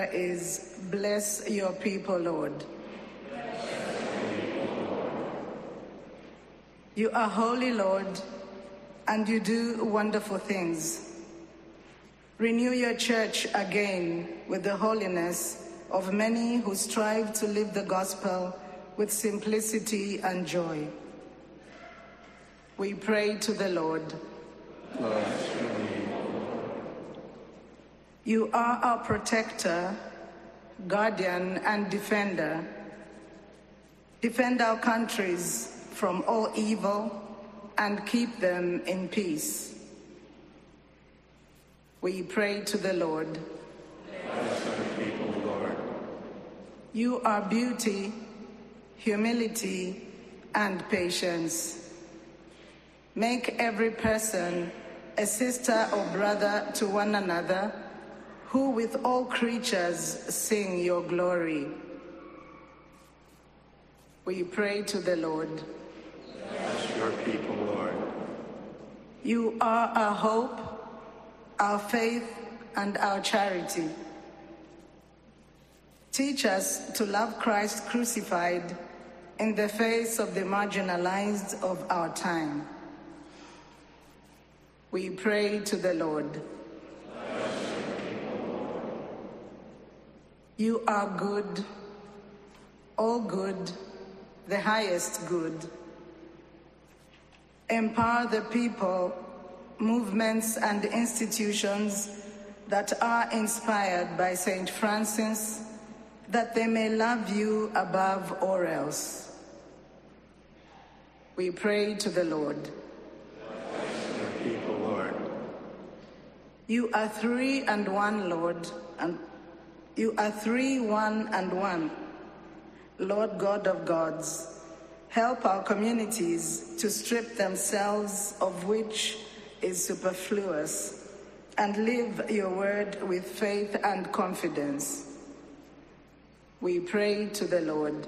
is bless your people, Lord. You are holy, Lord, and you do wonderful things. Renew your church again with the holiness of many who strive to live the gospel with simplicity and joy. We pray to the Lord. Lord, you are our protector, guardian, and defender. Defend our countries from all evil and keep them in peace. We pray to the Lord. bless the people, Lord. You are beauty, humility, and patience. Make every person a sister or brother to one another, who with all creatures sing your glory. We pray to the Lord. Bless your people, Lord. You are our hope, our faith, and our charity. Teach us to love Christ crucified in the face of the marginalized of our time. We pray to the Lord. You are good, all good, the highest good. Empower the people, movements, and institutions that are inspired by St. Francis, that they may love you above all else. We pray to the Lord. Bless your people, Lord. You are three and one, Lord, and you are three, one, and one. Lord God of gods, help our communities to strip themselves of which is superfluous and live your word with faith and confidence. We pray to the Lord.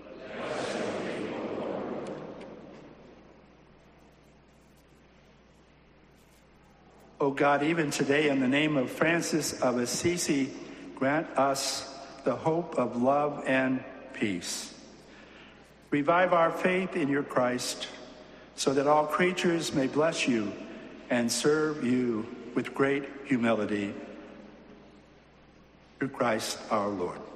O God, even today, in the name of Francis of Assisi, grant us the hope of love and peace. Revive our faith in your Christ, so that all creatures may bless you and serve you with great humility. Through Christ our Lord.